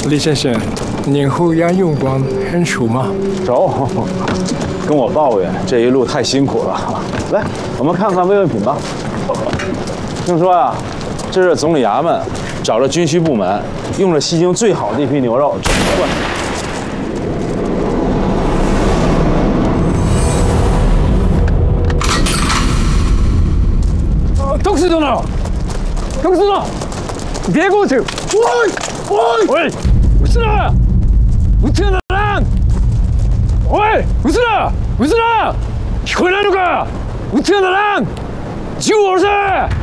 李先生，您后院用光很熟吗？ 熟，跟我抱怨这一路太辛苦了。来，我们看看慰问品吧。听说啊，这是总理衙门找了军需部门，用了西京最好的一批牛肉整合过来。 董事长，董事长，你别过去！喂，不是啦，不是啦！喂，不是啦，不是啦！回来了个，不是啦！救我噻！